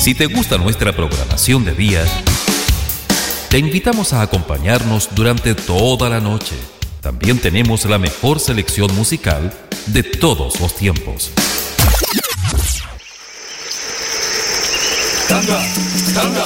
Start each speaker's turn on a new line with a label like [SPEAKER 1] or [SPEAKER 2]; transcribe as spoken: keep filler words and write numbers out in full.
[SPEAKER 1] Si te gusta nuestra programación de día, te invitamos a acompañarnos durante toda la noche. También tenemos la mejor selección musical de todos los tiempos.
[SPEAKER 2] Tanga, tanga,